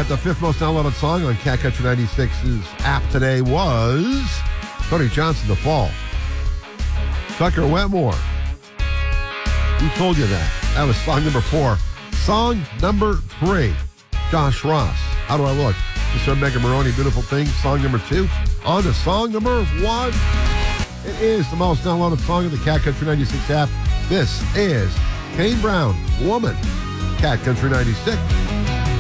right, the fifth most downloaded song on Cat Country 96's app today was Tony Johnson, The Fall. Tucker Wetmore. Who told you that? That was song number 4. Song number 3, Josh Ross. How do I look? This is Mega Maroney, Beautiful Thing. Song number 2. On to song number 1. It is the most downloaded song of the Cat Country 96 app. This is Kane Brown, Woman, Cat Country 96.